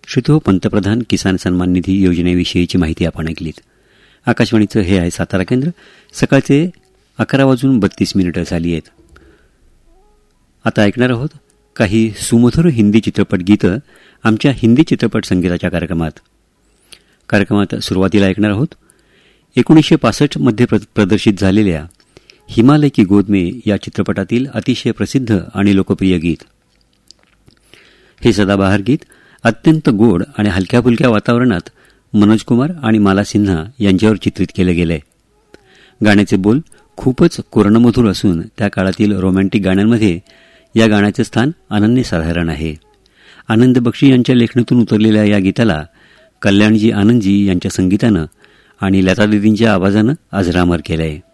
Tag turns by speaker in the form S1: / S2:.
S1: श्रोतो, पंतप्रधान किसान सन्मान निधी योजनेविषयीची माहिती आपण ऐकलीत. आकाशवाणीचं हे आहे सातारा केंद्र. सकाळचे 11:32 झाली आहेत. आता ऐकणार आहोत काही सुमधुर हिंदी चित्रपट गीतं आमच्या हिंदी चित्रपट संगीताच्या कार्यक्रमात सुरुवातीला ऐकणार आहोत 1965 मध्ये प्रदर्शित झालेल्या हिमालय की गोद में या चित्रपटातील अतिशय प्रसिद्ध आणि लोकप्रिय गीत. हे सदाबहार गीत अत्यंत गोड आणि हलक्या-फुलक्या वातावरणात मनोज कुमार आणि माला सिन्हा यांच्यावर चित्रित केले गेले. गाण्याचे बोल खूपच कर्णमधुर असून त्या काळातील रोमॅन्टिक गाण्यांमध्ये या गाण्याचे स्थान अनन्यसाधारण आहे. आनंद बक्षी यांच्या लेखनातून उतरलेल्या या गीताला कल्याणजी आनंदजी यांच्या संगीतानं आणि लतादीदींच्या आवाजानं अजरामर केलं आहे.